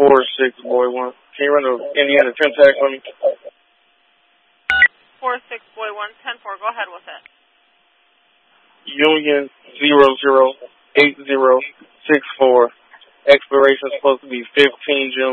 4-6 boy 1. Can you run the Indiana 10 tag for me? 4-6 boy 1-10-4. Go ahead with it. Union 008064. Expiration is supposed to be 15 June.